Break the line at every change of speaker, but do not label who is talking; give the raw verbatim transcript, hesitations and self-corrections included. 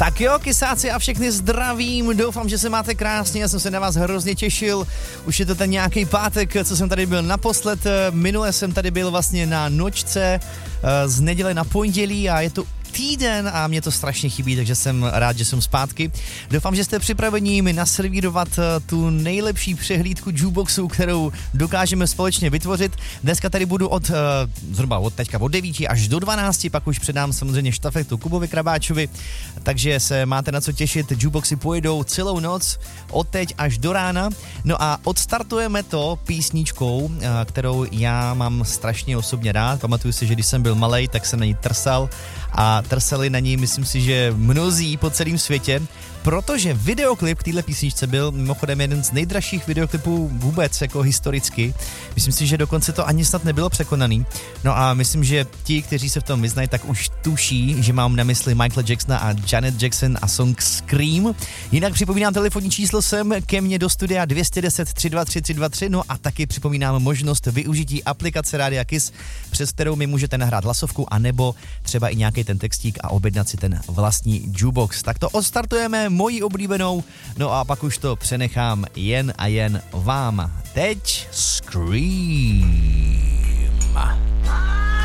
Tak jo, kysáci a všechny zdravím, doufám, že se máte krásně, já jsem se na vás hrozně těšil, už je to ten nějaký pátek, co jsem tady byl naposled, minule jsem tady byl vlastně na nočce z neděle na pondělí a je to týden a mě to strašně chybí, takže jsem rád, že jsem zpátky. Doufám, že jste připraveni mi naservírovat tu nejlepší přehlídku jukeboxu, kterou dokážeme společně vytvořit. Dneska tady budu od zhruba od teďka od devíti až do dvanácti, pak už předám samozřejmě štafetu Kubovi Krabáčovi, takže se máte na co těšit. Jukeboxy pojedou celou noc, od teď až do rána. No a odstartujeme to písničkou, kterou já mám strašně osobně rád. Pamatuju si, že když jsem byl malej, tak jsem na ní trsal a trsali na ní, myslím si, že mnozí po celém světě, protože videoklip k téhle písničce byl mimochodem jeden z nejdražších videoklipů vůbec, jako historicky. Myslím si, že dokonce to ani snad nebylo překonaný. No a myslím, že ti, kteří se v tom vyznají, tak už tuší, že mám na mysli Michaela Jacksona a Janet Jackson a song Scream. Jinak připomínám telefonní číslo sem ke mně do studia dvě jedna nula tři dva tři tři dva tři, no a taky připomínám možnost využití aplikace Rádia Kiss, přes kterou mi můžete nahrát hlasovku, anebo třeba i nějaký ten textík a objednat si ten vlastní jukebox. Tak to odstartujeme mojí oblíbenou, no a pak už to přenechám jen a jen vám. Teď Scream.